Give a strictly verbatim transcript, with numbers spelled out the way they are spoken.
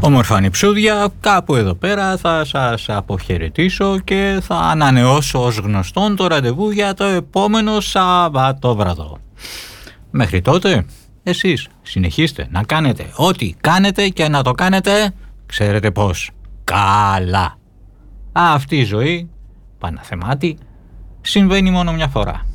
Όμορφα νηψούδια, κάπου εδώ πέρα θα σας αποχαιρετήσω και θα ανανεώσω ως γνωστόν το ραντεβού για το επόμενο Σαββατόβραδο. Μέχρι τότε, εσείς συνεχίστε να κάνετε ό,τι κάνετε και να το κάνετε, ξέρετε πώς, καλά. Αυτή η ζωή, Παναθεμάτη, συμβαίνει μόνο μια φορά.